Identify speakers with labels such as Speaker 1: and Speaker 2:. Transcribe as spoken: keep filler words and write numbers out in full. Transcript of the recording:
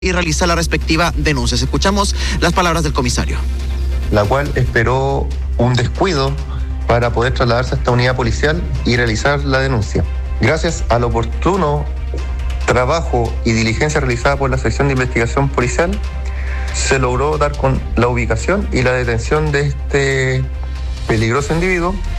Speaker 1: y realizar la respectiva denuncia. Escuchamos las palabras del comisario.
Speaker 2: La cual esperó un descuido para poder trasladarse a esta unidad policial y realizar la denuncia. Gracias al oportuno trabajo y diligencia realizada por la sección de investigación policial, se logró dar con la ubicación y la detención de este peligroso individuo,